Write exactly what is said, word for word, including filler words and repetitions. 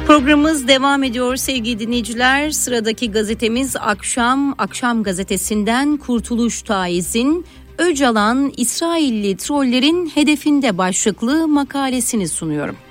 Programımız devam ediyor sevgili dinleyiciler. Sıradaki gazetemiz Akşam. Akşam gazetesinden Kurtuluş Taiz'in Öcalan İsrailli trollerin hedefinde başlıklı makalesini sunuyorum.